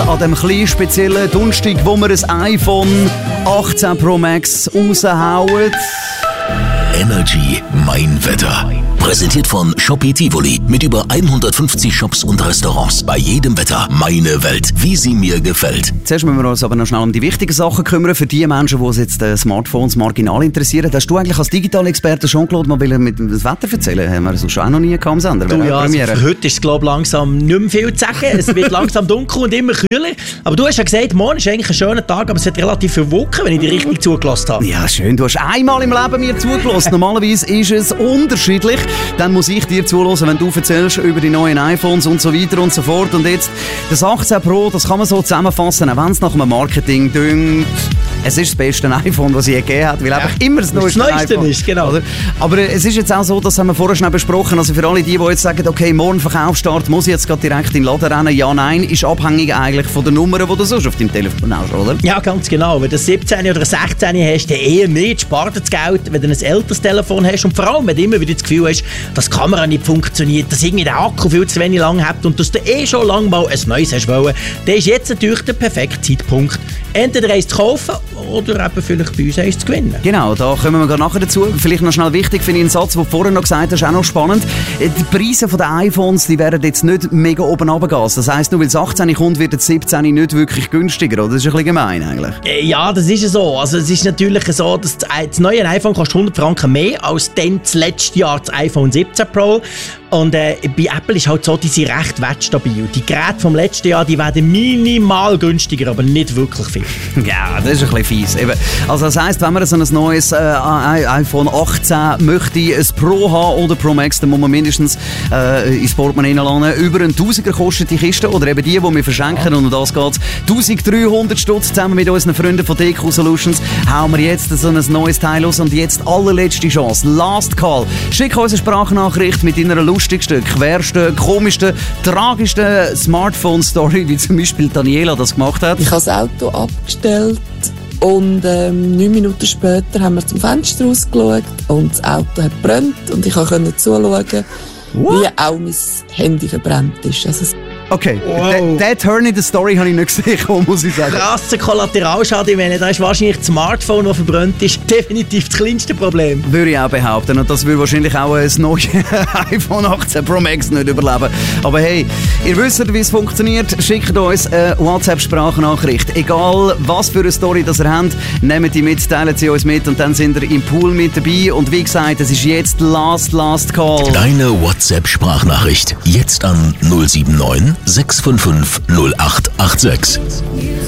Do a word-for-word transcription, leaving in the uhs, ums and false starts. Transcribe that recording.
an dem kleinen speziellen Donnerstag, wo wir ein iPhone achtzehn Pro Max raushauen. Energy Mein Wetter. Präsentiert von Shopee Tivoli mit über hundertfünfzig Shops und Restaurants. Bei jedem Wetter meine Welt, wie sie mir gefällt. Zuerst müssen wir uns aber noch schnell um die wichtigen Sachen kümmern. Für die Menschen, die sich jetzt äh, Smartphones marginal interessieren. Hast du eigentlich als Digitale-Experte Jean-Claude mal mit dem Wetter erzählen? Haben wir das schon auch noch nie gehabt am Sender? Du, ja, also für heute ist es glaube ich langsam nicht mehr viel zu sagen. Es wird langsam dunkel und immer kühler. Aber du hast ja gesagt, morgen ist eigentlich ein schöner Tag, aber es hat relativ viel Wolken, wenn ich dir richtig zugelassen habe. Ja, schön. Du hast einmal im Leben mir zugelassen. Normalerweise ist es unterschiedlich. Dann muss ich dir zuhören, wenn du erzählst über die neuen iPhones und so weiter und so fort. Und jetzt das achtzehn Pro, das kann man so zusammenfassen, auch wenn es nach einem Marketing dünkt. Es ist das beste iPhone, das es je gegeben hat, weil ja, einfach immer das neueste, das neueste iPhone ist. Genau. Oder? Aber es ist jetzt auch so, das haben wir vorher schon besprochen, also für alle die, die jetzt sagen, okay, morgen Verkaufsstart, muss ich jetzt gerade direkt in den Laden rennen? Ja, nein, ist abhängig eigentlich von der Nummer, die du sonst auf deinem Telefon hast, oder? Ja, ganz genau. Wenn du siebzehn oder sechzehn hast, dann eher nicht, spart das Geld, wenn du ein älteres Telefon hast und vor allem, wenn du immer wieder das Gefühl hast, dass die Kamera nicht funktioniert, dass irgendwie der Akku viel zu wenig lang hat und dass du eh schon lange mal ein neues hast wollen, dann ist jetzt natürlich der perfekte Zeitpunkt, entweder eins zu kaufen oder eben vielleicht bei uns eins zu gewinnen. Genau, da kommen wir gerade nachher dazu. Vielleicht noch schnell wichtig, finde ich einen Satz, den du vorher noch gesagt hast, auch noch spannend. Die Preise der iPhones, die werden jetzt nicht mega oben runtergehen. Das heisst, nur weil es achtzehn kommt, wird das siebzehn nicht wirklich günstiger, oder? Das ist ein bisschen gemein eigentlich. Ja, das ist so. Also es ist natürlich so, dass das neue iPhone kostet hundert Franken mehr als dann das letzte Jahr das iPhone siebzehn Pro. Und äh, bei Apple ist halt so, die sind recht wertstabil. Die Geräte vom letzten Jahr, die werden minimal günstiger, aber nicht wirklich viel. Ja, das ist ein bisschen fies. Eben. Also das heisst, wenn man so ein neues äh, iPhone achtzehn möchte, ein Pro haben oder Pro Max, dann muss man mindestens äh, ins Portemonnaie laden. Über einen Tausiger kostet die Kiste, oder eben die, die wir verschenken, und um das geht eintausenddreihundert Stutz. Zusammen mit unseren Freunden von D Q Solutions hauen wir jetzt so ein neues Teil aus und jetzt allerletzte Chance. Last Call. Schick uns eine Sprachnachricht mit deiner lustigsten, quersten, komischsten, tragischsten Smartphone-Story, wie zum Beispiel Daniela das gemacht hat. Ich habe das Auto abgestellt und ähm, neun Minuten später haben wir zum Fenster rausgeschaut und das Auto hat gebrannt und ich konnte zuschauen, wie auch mein Handy verbrannt ist. Also okay, wow. Der Turn in der Story habe ich nicht gesehen, muss ich sagen. Krasser Kollateralschaden, ich meine, da ist wahrscheinlich das Smartphone, das verbrannt ist, definitiv das kleinste Problem. Würde ich auch behaupten. Und das würde wahrscheinlich auch ein neues iPhone achtzehn Pro Max nicht überleben. Aber hey, ihr wisst, wie es funktioniert. Schickt uns eine WhatsApp-Sprachnachricht. Egal, was für eine Story das ihr habt, nehmt die mit, teilen sie uns mit und dann sind ihr im Pool mit dabei. Und wie gesagt, es ist jetzt Last, Last Call. Deine WhatsApp-Sprachnachricht. Jetzt an null sieben neun sechs fünf fünf null acht acht sechs.